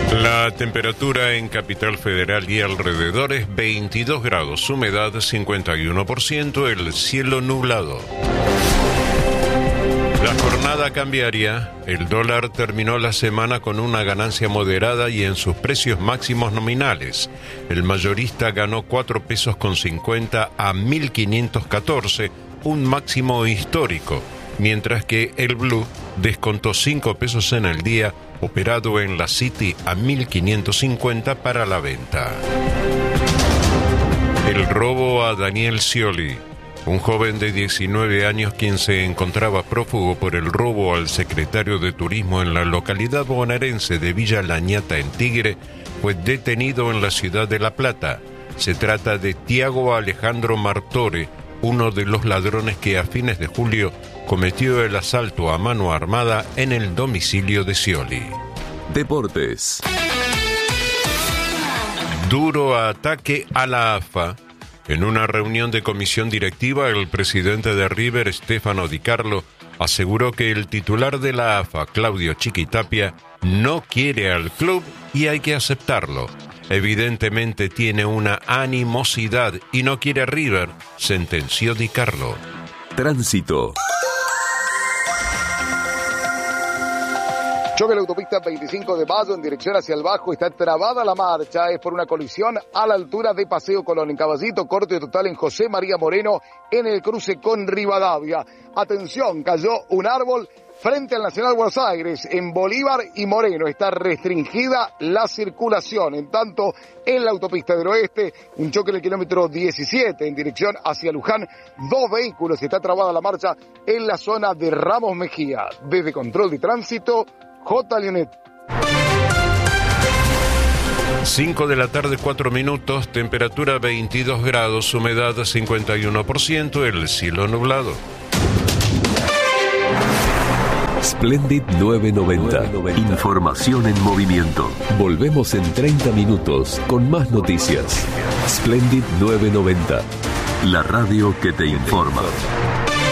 La temperatura en Capital Federal y alrededores 22 grados, humedad 51%, el cielo nublado. La jornada cambiaria, el dólar terminó la semana con una ganancia moderada y en sus precios máximos nominales. El mayorista ganó 4 pesos con 50 a 1.514, un máximo histórico, mientras que el Blue descontó 5 pesos en el día, operado en la City a 1.550 para la venta. El robo a Daniel Scioli. Un joven de 19 años quien se encontraba prófugo por el robo al secretario de Turismo en la localidad bonaerense de Villa Lañata en Tigre fue detenido en la ciudad de La Plata. Se trata de Tiago Alejandro Martore, uno de los ladrones que a fines de julio cometió el asalto a mano armada en el domicilio de Scioli. Deportes. Duro ataque a la AFA. En una reunión de comisión directiva, el presidente de River, Stefano Di Carlo, aseguró que el titular de la AFA, Claudio Chiquitapia, no quiere al club y hay que aceptarlo. Evidentemente tiene una animosidad y no quiere a River, sentenció Di Carlo. Tránsito. Choque la autopista 25 de Mayo en dirección hacia el Bajo, está trabada la marcha, es por una colisión a la altura de Paseo Colón. En Caballito, corte total en José María Moreno en el cruce con Rivadavia. Atención, cayó un árbol frente al Nacional Buenos Aires, en Bolívar y Moreno. Está restringida la circulación. En tanto, en la autopista del Oeste, un choque en el kilómetro 17 en dirección hacia Luján. 2 vehículos, está trabada la marcha en la zona de Ramos Mejía. Desde Control de Tránsito, J. Leonet. 5 de la tarde, 4 minutos, temperatura 22 grados, humedad 51%, el cielo nublado. Splendid 990. Información en movimiento. Volvemos en 30 minutos con más noticias. Splendid 990. La radio que te informa.